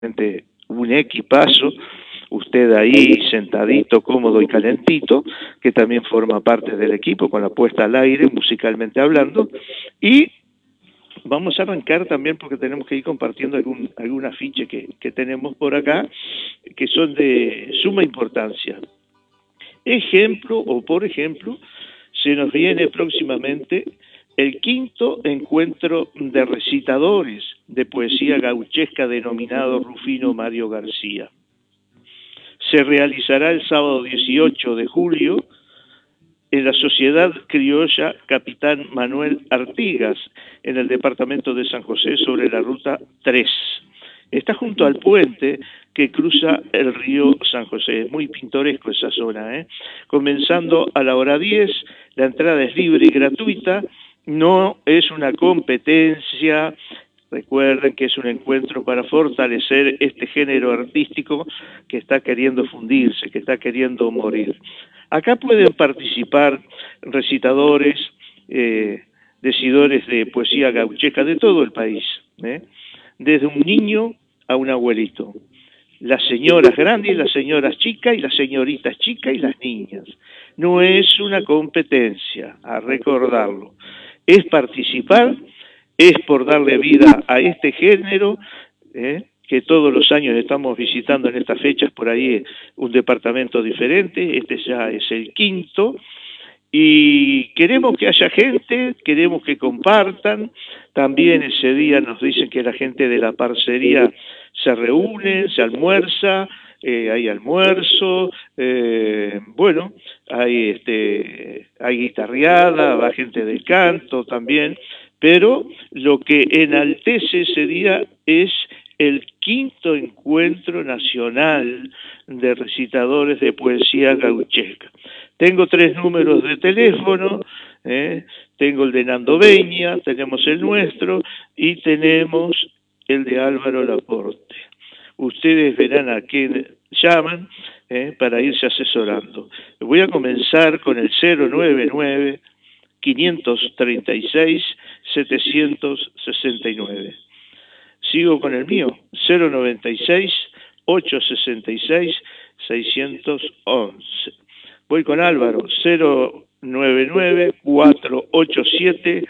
un equipazo, usted ahí sentadito, cómodo y calentito, que también forma parte del equipo con la puesta al aire, musicalmente hablando, y vamos a arrancar también porque tenemos que ir compartiendo algún afiche que tenemos por acá, que son de suma importancia. Por ejemplo, se nos viene próximamente el quinto encuentro de recitadores de poesía gauchesca denominado Rufino Mario García. Se realizará el sábado 18 de julio en la Sociedad Criolla Capitán Manuel Artigas, en el departamento de San José, sobre la ruta 3. Está junto al puente que cruza el río San José. Es muy pintoresco esa zona, ¿eh? Comenzando a la hora 10, la entrada es libre y gratuita, no es una competencia. Recuerden que es un encuentro para fortalecer este género artístico que está queriendo fundirse, que está queriendo morir. Acá pueden participar recitadores, decidores de poesía gaucheca de todo el país, desde un niño a un abuelito, las señoras grandes, las señoras chicas y las señoritas chicas y las niñas. No es una competencia, a recordarlo. Es participar, es por darle vida a este género, que todos los años estamos visitando en estas fechas, por ahí un departamento diferente, este ya es el quinto, y queremos que haya gente, queremos que compartan. También ese día nos dicen que la gente de la parcería se reúne, se almuerza, hay almuerzo, bueno, hay guitarreada, va gente del canto también, pero lo que enaltece ese día es el quinto encuentro nacional de recitadores de poesía gauchesca. Tengo 3 números de teléfono, tengo el de Nando Beña, tenemos el nuestro y tenemos el de Álvaro Laporte. Ustedes verán a quién llaman para irse asesorando. Voy a comenzar con el 099 536 769. Sigo con el mío, 096 866 611. Voy con Álvaro, 099 487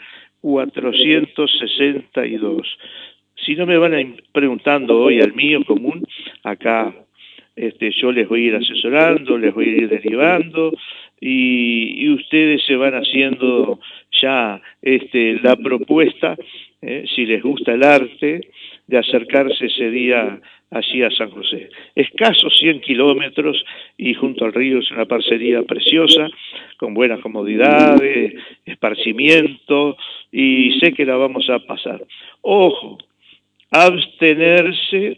462. Si no me van preguntando hoy al mío común, acá yo les voy a ir asesorando, les voy a ir derivando, y ustedes se van haciendo ya la propuesta, si les gusta el arte, de acercarse ese día allí a San José. Escasos 100 kilómetros y junto al río es una parcería preciosa, con buenas comodidades, esparcimiento, y sé que la vamos a pasar. Ojo, abstenerse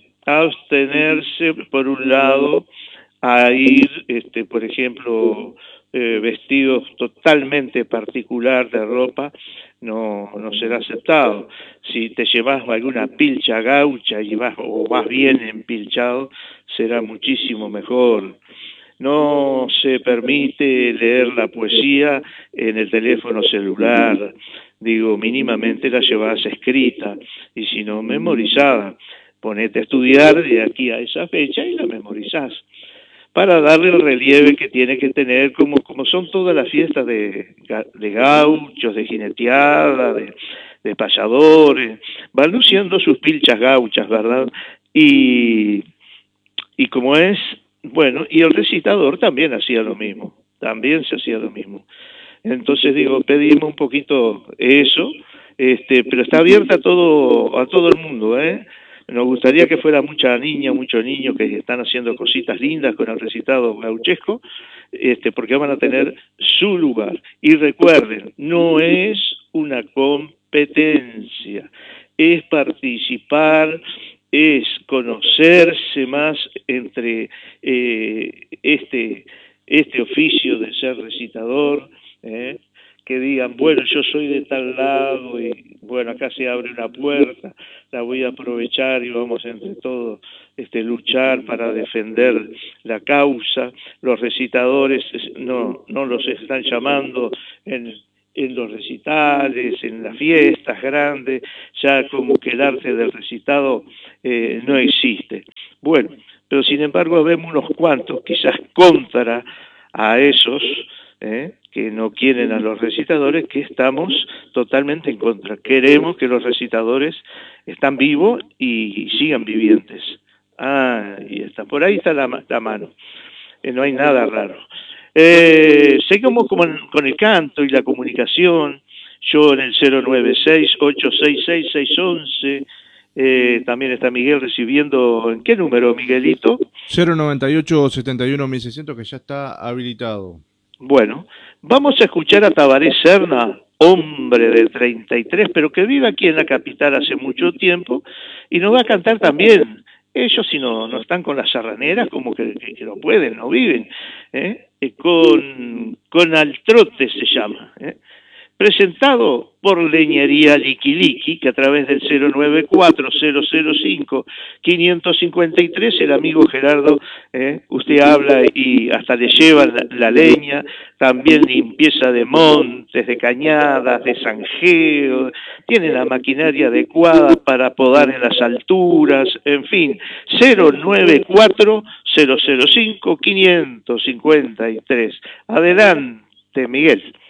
por un lado a ir, por ejemplo, vestidos totalmente particular de ropa, no será aceptado. Si te llevas alguna pilcha gaucha y vas bien empilchado, será muchísimo mejor. No se permite leer la poesía en el teléfono celular, digo, mínimamente la llevas escrita, y si no, memorizada. Ponete a estudiar de aquí a esa fecha y la memorizás, para darle el relieve que tiene que tener, como son todas las fiestas de gauchos, de jineteada, de payadores, van luciendo sus pilchas gauchas, ¿verdad? Y como es, bueno, y el recitador también hacía lo mismo, también se hacía lo mismo. Entonces digo, pedimos un poquito eso, pero está abierta a todo el mundo, Nos gustaría que fuera mucha niña, muchos niños que están haciendo cositas lindas con el recitado gauchesco, porque van a tener su lugar. Y recuerden, no es una competencia, es participar, es conocerse más entre este oficio de ser recitador, que digan, bueno, yo soy de tal lado y bueno, acá se abre una puerta, la voy a aprovechar y vamos entre todos luchar para defender la causa. Los recitadores no los están llamando en en los recitales, en las fiestas grandes, ya como que el arte del recitado no existe. Bueno, pero sin embargo vemos unos cuantos, quizás contra a esos, que no quieren a los recitadores, que estamos totalmente en contra. Queremos que los recitadores están vivos y sigan vivientes. Ah, y está, por ahí está la mano. No hay nada raro. Seguimos con el canto y la comunicación. Yo en el 096-866-611. También está Miguel recibiendo. ¿En qué número, Miguelito? 098-71-1600, que ya está habilitado. Bueno, vamos a escuchar a Tabaré Serna, hombre de 33, pero que vive aquí en la capital hace mucho tiempo, y nos va a cantar también. Ellos si no están con las sarraneras, como que no pueden, no viven. Con Al Trote se llama. Presentado por Leñería Liquiliqui, que a través del 094-005-553, el amigo Gerardo, usted habla y hasta le lleva la leña, también limpieza de montes, de cañadas, de zanjeo, tiene la maquinaria adecuada para podar en las alturas, en fin, 094-005-553. Adelante, Miguel.